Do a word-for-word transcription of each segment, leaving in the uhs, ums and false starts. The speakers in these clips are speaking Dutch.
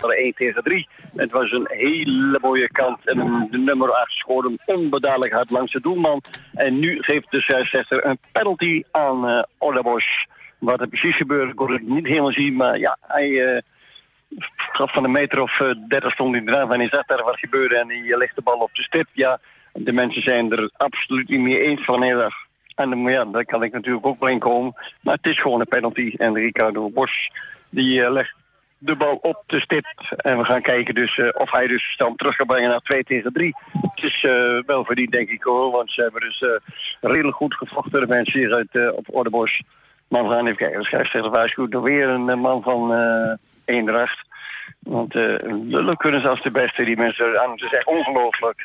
één tegen drie. Het was een hele mooie kant. En een, de nummer acht schoorde hem onbedadelijk hard langs de doelman. En nu geeft de scheidsrechter een penalty aan uh, Orrebosch. Wat er precies gebeurde, kon ik niet helemaal zien. Maar ja, hij uh, gaf van een meter of uh, dertig stond hij eraan. En hij zag daar wat gebeurde en hij legt de bal op de stip. Ja, de mensen zijn er absoluut niet mee eens van. Heel erg. En ja, daar kan ik natuurlijk ook wel in komen. Maar het is gewoon een penalty. En Ricardo Bosch die uh, legt de bal op de stip. En we gaan kijken dus uh, of hij dus stand terug kan brengen naar twee tegen drie. Het is uh, wel verdiend denk ik hoor. Want ze hebben dus uh, redelijk goed gevochten de mensen hier uit uh, op Orrebosch. Maar we gaan even kijken. De scheidsrechter waarschuwt nog weer een uh, man van uh, Eendracht. Want uh, lullen kunnen ze als de beste. Die mensen aan. Ze zijn ongelooflijk.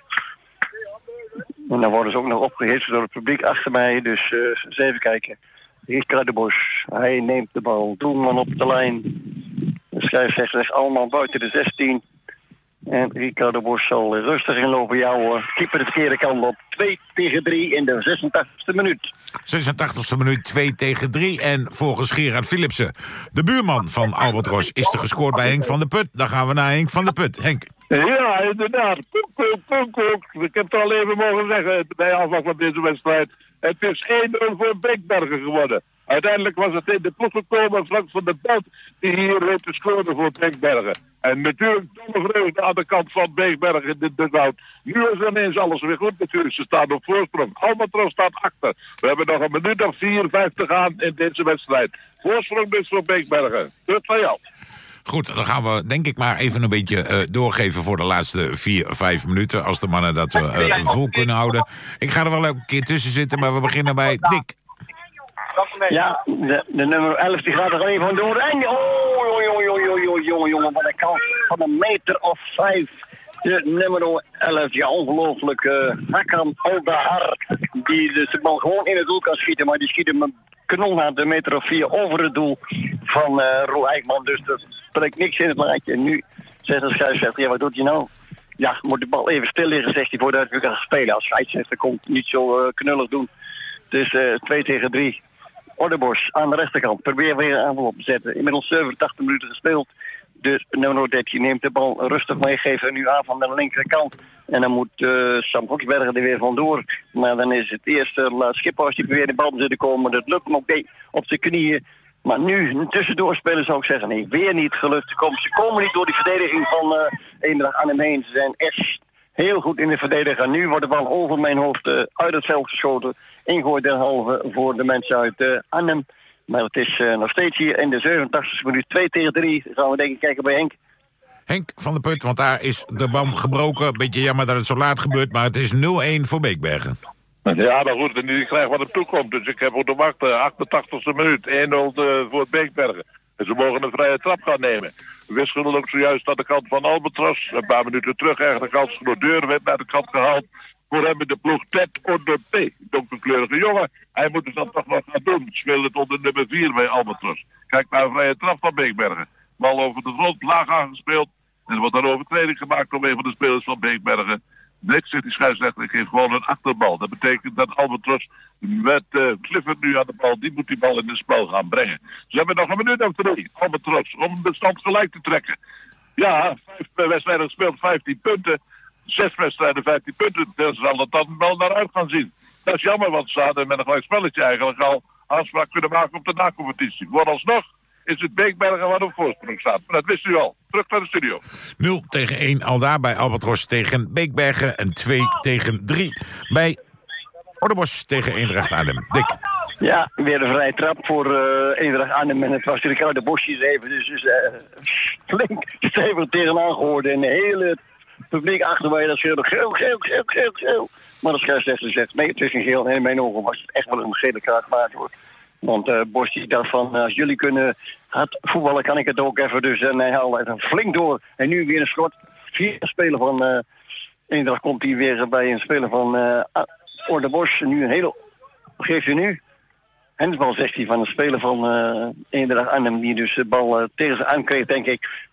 En dan worden ze ook nog opgehitst door het publiek achter mij. Dus uh, eens even kijken. Ricardo Bosch. Hij neemt de bal. Doelman op de lijn. De scheidsrechter is allemaal buiten de zestien. En Ricardo Bosch zal rustig inlopen. Ja hoor. Keeper de verkeerde kant op. twee tegen drie in de zesentachtigste minuut. zesentachtigste minuut, twee tegen drie. En volgens Gerard Philipsen, de buurman van Albert Rosch, is er gescoord bij Henk van der Put. Dan gaan we naar Henk van der Put. Henk. Ja, inderdaad. Koek, koek, koek. Ik heb het al even mogen zeggen bij aanvang van deze wedstrijd. Het is één nul voor Beekbergen geworden. Uiteindelijk was het in de ploeg gekomen Frank van der Belt die hier weet te scoren voor Beekbergen. En natuurlijk domme vreugde aan de kant van Beekbergen in de dugout. Nu is ineens alles weer goed natuurlijk. Ze staan op voorsprong. Albatros staat achter. We hebben nog een minuut of vier, vijf te gaan in deze wedstrijd. Voorsprong dus voor Beekbergen. Terug naar jou. Goed, dan gaan we denk ik maar even een beetje uh, doorgeven voor de laatste vier, vijf minuten. Als de mannen dat uh, uh, vol kunnen houden. Ik ga er wel een keer tussen zitten, maar we beginnen bij Dick. Ja, de, de nummer elf die gaat er even door. En oh, jongen, jongen, jongen, wat een kans van een meter of vijf. De nummer elf, ja ongelooflijk. Uh, Hakan Aldahar, die dus de bal gewoon in het doel kan schieten, maar die schiet hem een kanon aan de meter of vier over het doel van uh, Roel Eijkman. Dus dat spreekt niks in het laatje. Nu zegt de scheidsrechter, ja wat doet hij nou? Ja, moet de bal even stil liggen, zegt hij, voordat hij gaat spelen. Als scheidsrechter komt niet zo uh, knullig doen. Dus uh, twee tegen drie. Orrebosch aan de rechterkant. Probeer weer een aanval op te zetten. Inmiddels zevenentachtig minuten gespeeld. Dus nummer dertien neemt de bal rustig meegeven. Nu aan van de linkerkant. En dan moet uh, Sam Hoksberger er weer vandoor. Maar dan is het eerste uh, Schipper die weer de bal zitten komen. Dat lukt hem ook okay, op zijn knieën. Maar nu tussendoor spelen zou ik zeggen. Nee, weer niet gelukt. Ze komen niet door die verdediging van uh, Eendracht Arnhem heen. Ze zijn echt heel goed in de verdediger. Nu wordt de bal over mijn hoofd uh, uit het veld geschoten. Ingooid derhalve voor de mensen uit uh, Arnhem. Maar het is uh, nog steeds hier in de zevenentachtigste minuut twee tegen drie. Dan gaan we denk ik kijken bij Henk. Henk van der Put, want daar is de band gebroken. Beetje jammer dat het zo laat gebeurt, maar het is nul één voor Beekbergen. Ja, maar goed, en ik krijg wat er toekomt. Dus ik heb moeten wachten. achtentachtigste minuut, één nul voor Beekbergen. En ze mogen een vrije trap gaan nemen. We wisten ook zojuist aan de kant van Albatros. Een paar minuten terug eigenlijk de kans door deur werd naar de kant gehaald. Voor hem in de ploeg Ted onder P. Donkerkleurige jongen. Hij moet het dan toch wat gaan doen. Speelt het onder nummer vier bij Albatros. Kijk naar een vrije trap van Beekbergen. Bal over de grond, laag aangespeeld. En er wordt dan overtreding gemaakt door een van de spelers van Beekbergen. Niks zegt die scheidsrechter, ik geef gewoon een achterbal. Dat betekent dat Albatros met uh, Clifford nu aan de bal, die moet die bal in het spel gaan brengen. Ze hebben nog een minuut of drie, Albatros, om de stand gelijk te trekken. Ja, vijf wedstrijden gespeeld, vijftien punten. Zes wedstrijden, vijftien punten. Daar zal het dan wel naar uit gaan zien. Dat is jammer, want ze hadden met een gelijk spelletje eigenlijk al afspraak kunnen maken op de na-competitie. Vooralsnog is het Beekbergen wat op voorsprong staat. Maar dat wist u al. Terug naar de studio. nul tegen één al daar bij Albatros tegen Beekbergen. En twee tegen drie bij Orrebosch tegen Eendracht Arnhem. Dick. Ja, weer een vrije trap voor uh, Eendracht Arnhem. En het was natuurlijk de bosjes even. Dus, dus uh, flink stevig tegenaan gehoord. En de hele publiek achter mij dat schreeuwde geel, geel, geel, geel, geel. Maar de scheidsrechter zegt, nee, het is een geel. En in mijn ogen was het echt wel een gele kaart gemaakt hoor. Want uh, Bosch die dacht van, als jullie kunnen hard voetballen, kan ik het ook even. Dus en hij haalde even flink door. En nu weer een schot. Vier speler van uh, Eendracht komt hij weer bij een speler van uh, Orrebosch. Nu een hele, wat geeft hij nu? Hensbal zegt hij van een speler van uh, Eendracht Arnhem die dus de bal uh, tegen zijn arm kreeg, denk ik.